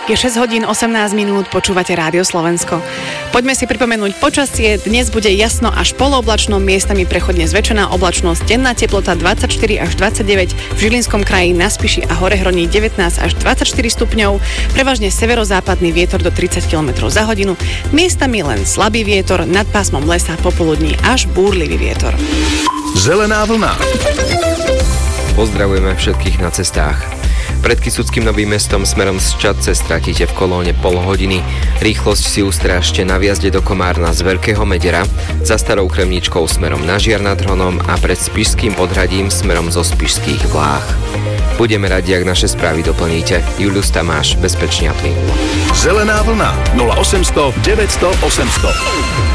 Je 6 hodín 18 minút, počúvate Rádio Slovensko. Poďme si pripomenúť počasie. Dnes bude jasno až polooblačno, miestami prechodne zväčšená oblačnosť, denná teplota 24 až 29, v Žilinskom kraji, na Spiši a Horehroní 19 až 24 stupňov, prevažne severozápadný vietor do 30 km za hodinu, miestami len slabý vietor, nad pásmom lesa popoludní až búrlivý vietor. Zelená vlna. Pozdravujeme všetkých na cestách. Pred Kysuckým Novým Mestom smerom z Čadce stratíte v kolóne pol hodiny. Rýchlosť si ustrážte na vjazde do Komárna z Veľkého Medera, za Starou Kremničkou smerom na Žiar nad Hronom a pred Spišským Podhradím smerom zo Spišských Vláh. Budeme radi, ak naše správy doplníte. Julius Tamáš, bezpečne a plynulo. Zelená vlna 0800 900 800.